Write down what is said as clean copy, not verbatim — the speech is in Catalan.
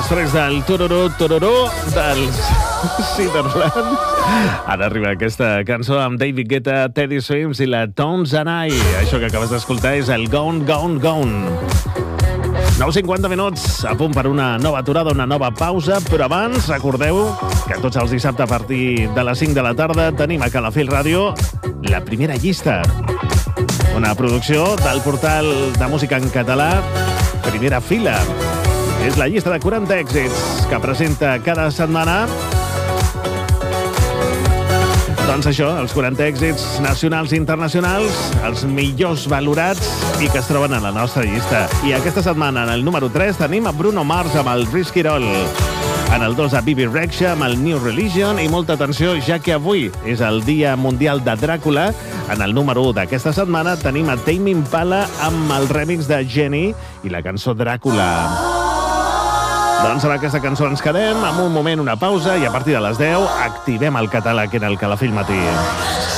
després del Tororó, Tororó dels Ciderland. Ara arriba aquesta cançó amb David Guetta, Teddy Swims i la Tones and I. Això que acabes d'escoltar és el Gone, Gone, Gone. 9:50 minuts, a punt per una nova aturada, una nova pausa, però abans recordeu que tots els dissabtes a partir de les 5 de la tarda tenim a Calafell Ràdio la primera llista. Una producció del portal de música en català Primera Fila. És la llista de 40 èxits que presenta cada setmana. Doncs això, els 40 èxits nacionals i internacionals, els millors valorats i que es troben a la nostra llista. I aquesta setmana, en el número 3, tenim a Bruno Mars amb el Risky Roll. En el 2, a Bibi Rexha amb el New Religion. I molta atenció, ja que avui és el Dia Mundial de Dràcula. En el número 1 d'aquesta setmana tenim a Tame Impala amb el remix de Jenny i la cançó Dràcula. Doncs amb aquesta cançó ens quedem, amb un moment, una pausa, i a partir de les 10 activem el catàleg en el Calafell Matí.